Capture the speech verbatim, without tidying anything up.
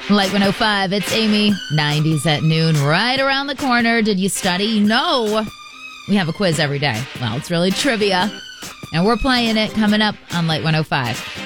Light one oh five, it's Amy. nineties at noon, right around the corner. Did you study? No. We have a quiz every day. Well, it's really trivia. And we're playing it coming up on Light one oh five.